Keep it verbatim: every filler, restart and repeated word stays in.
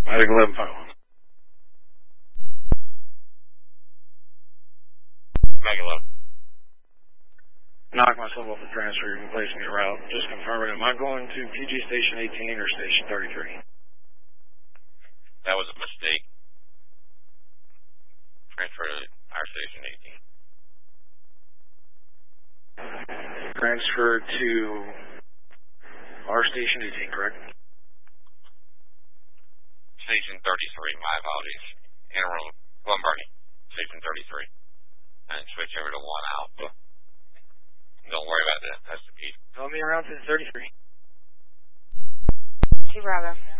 I think eleven five. Meg eleven. Knock myself off the transfer, you're replacing your route. Just confirming, am I going to P G Station eighteen or Station thirty-three? That was a mistake. Transfer to our Station eighteen. Transfer to our Station eighteen, correct? Station thirty-three, my apologies. Interim, Lombardi, Station thirty-three. And switch over to one Alpha. Don't worry about that. That's the piece. Tell me around to thirty-three. Two Bravo.